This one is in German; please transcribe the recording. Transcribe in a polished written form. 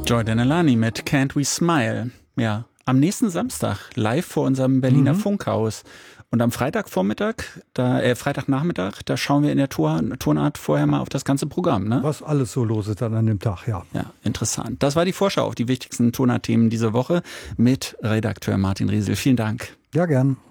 Jordan Alani mit Can't We Smile. Ja, am nächsten Samstag live vor unserem Berliner Funkhaus. Und am Freitagnachmittag, da schauen wir in der Tonart vorher mal auf das ganze Programm, ne? Was alles so los ist dann an dem Tag, ja. Ja, interessant. Das war die Vorschau auf die wichtigsten Tonart-Themen diese Woche mit Redakteur Martin Riesel. Vielen Dank. Ja, gern.